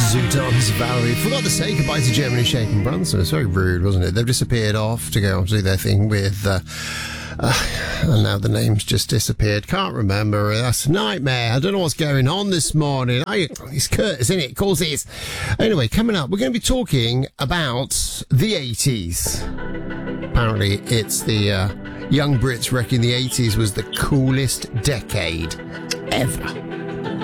Zootons, Valerie. Forgot to say goodbye to Germany, Shaken Brunson. It's very rude, wasn't it? They've disappeared off to go and do their thing with... and now the name's just disappeared. Can't remember. That's a nightmare. I don't know what's going on this morning. It's Curtis, isn't it? Of course it is. Anyway, coming up, we're going to be talking about the 80s. Apparently, it's the young Brits reckon the 80s was the coolest decade ever.